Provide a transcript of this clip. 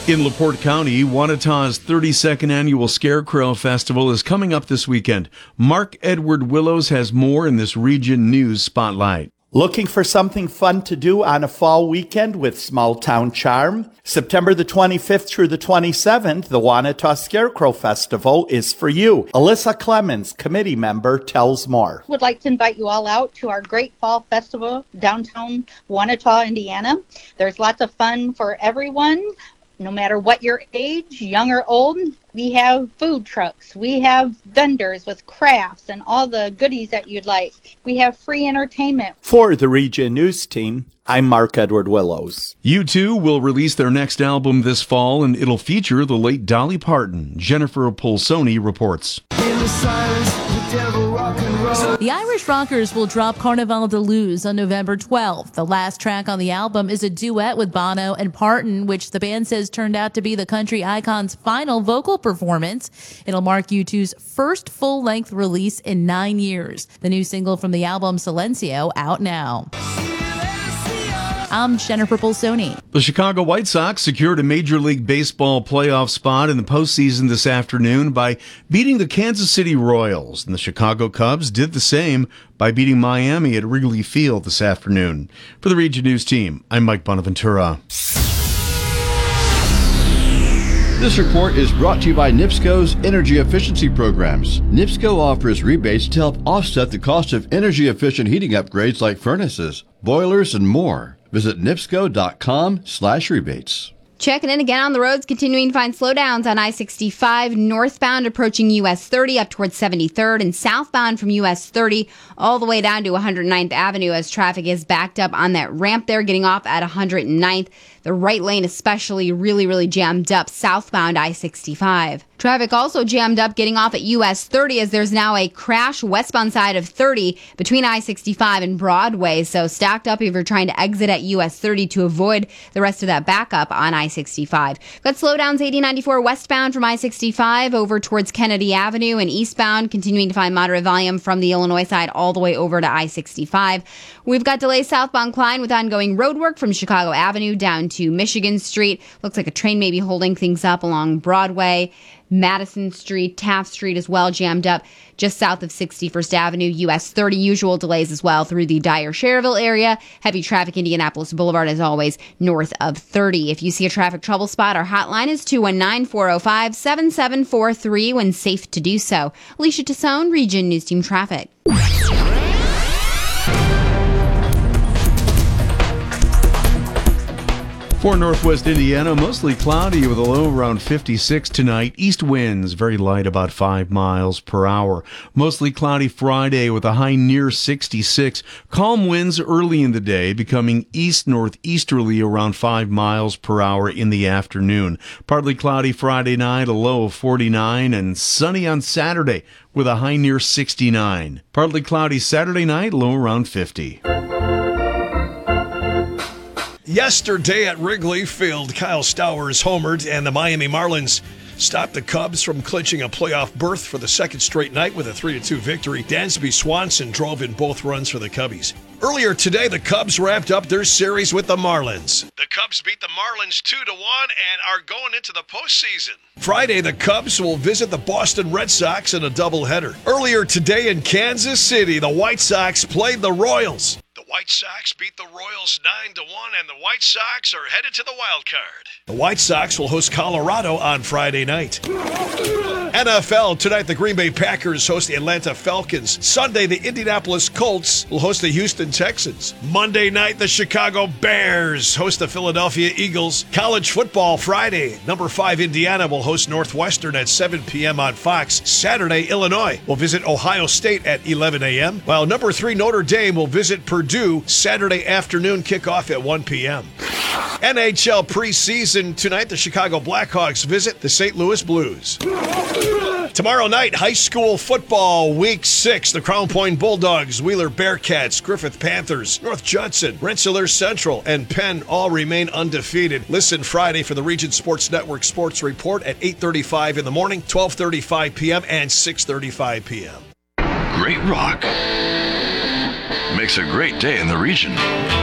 In LaPorte County, Wanata's 32nd Annual Scarecrow Festival is coming up this weekend. Mark Edward Willows has more in this Region News Spotlight. Looking for something fun to do on a fall weekend with small town charm? September the 25th through the 27th, the Wanata Scarecrow Festival is for you. Alyssa Clemens, committee member, tells more. Would like to invite you all out to our great fall festival downtown Wanata, Indiana. There's lots of fun for everyone. No matter what your age, young or old, we have food trucks. We have vendors with crafts and all the goodies that you'd like. We have free entertainment. For the Region News Team, I'm Mark Edward Willows. U2 will release their next album this fall, and it'll feature the late Dolly Parton. Jennifer Polsoni reports. The Irish Rockers will drop Carnival de Luz on November 12th. The last track on the album is a duet with Bono and Parton, which the band says turned out to be the country icon's final vocal performance. It'll mark U2's first full-length release in 9 years. The new single from the album, Silencio, out now. I'm Jennifer Polsoni. The Chicago White Sox secured a Major League Baseball playoff spot in the postseason this afternoon by beating the Kansas City Royals, and the Chicago Cubs did the same by beating Miami at Wrigley Field this afternoon. For the Region News Team, I'm Mike Bonaventura. This report is brought to you by NIPSCO's energy efficiency programs. NIPSCO offers rebates to help offset the cost of energy-efficient heating upgrades like furnaces, boilers, and more. Visit nipsco.com/rebates. Checking in again on the roads, continuing to find slowdowns on I-65 northbound approaching US 30 up towards 73rd and southbound from US 30 all the way down to 109th Avenue as traffic is backed up on that ramp there getting off at 109th. The right lane especially really jammed up southbound I-65. Traffic also jammed up getting off at US 30 as there's now a crash westbound side of 30 between I-65 and Broadway. So stacked up if you're trying to exit at US 30 to avoid the rest of that backup on I-65. Got slowdowns 80-94 westbound from I-65 over towards Kennedy Avenue and eastbound continuing to find moderate volume from the Illinois side all the way over to I-65. We've got delays southbound Klein with ongoing road work from Chicago Avenue down to Michigan Street. Looks like a train may be holding things up along Broadway. Madison Street, Taft Street as well jammed up just south of 61st Avenue. US 30 usual delays as well through the Dyer-Schererville area. Heavy traffic Indianapolis Boulevard as always north of 30. If you see a traffic trouble spot, our hotline is 219-405-7743 when safe to do so. Alicia Tassone, Region News Team Traffic. For Northwest Indiana, mostly cloudy with a low around 56 tonight. East winds very light, about 5 miles per hour. Mostly cloudy Friday with a high near 66. Calm winds early in the day, becoming east-northeasterly around 5 miles per hour in the afternoon. Partly cloudy Friday night, a low of 49, and sunny on Saturday with a high near 69. Partly cloudy Saturday night, low around 50. Yesterday at Wrigley Field, Kyle Stowers homered, and the Miami Marlins stopped the Cubs from clinching a playoff berth for the second straight night with a 3-2 victory. Dansby Swanson drove in both runs for the Cubbies. Earlier today, the Cubs wrapped up their series with the Marlins. The Cubs beat the Marlins 2-1 and are going into the postseason. Friday, the Cubs will visit the Boston Red Sox in a doubleheader. Earlier today in Kansas City, the White Sox played the Royals. The White Sox beat the Royals 9-1, and the White Sox are headed to the wild card. The White Sox will host Colorado on Friday night. NFL, tonight the Green Bay Packers host the Atlanta Falcons. Sunday, the Indianapolis Colts will host the Houston Texans. Monday night, the Chicago Bears host the Philadelphia Eagles. College football Friday, number 5 Indiana will host Northwestern at 7 p.m. on Fox. Saturday, Illinois will visit Ohio State at 11 a.m., while number 3 Notre Dame will visit Purdue Saturday afternoon kickoff at 1 p.m. NHL preseason tonight, the Chicago Blackhawks visit the St. Louis Blues. Tomorrow night, high school football, week 6. The Crown Point Bulldogs, Wheeler Bearcats, Griffith Panthers, North Judson, Rensselaer Central, and Penn all remain undefeated. Listen Friday for the Region Sports Network Sports Report at 8:35 in the morning, 12:35 p.m., and 6:35 p.m. Great rock makes a great day in the region.